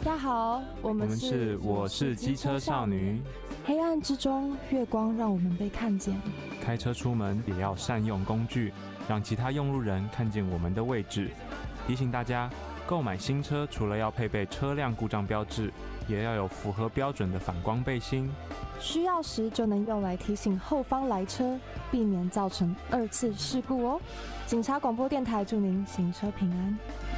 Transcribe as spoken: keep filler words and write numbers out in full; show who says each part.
Speaker 1: 家好，我们是
Speaker 2: 我是机车少女。
Speaker 1: 黑暗之中，月光让我们被看见。
Speaker 2: 开车出门也要善用工具，让其他用路人看见我们的位置。提醒大家，购买新车除了要配备车辆故障标志，也要有符合标准的反光背心。
Speaker 1: 需要时就能用来提醒后方来车，避免造成二次事故哦。警察广播电台祝您行车平安。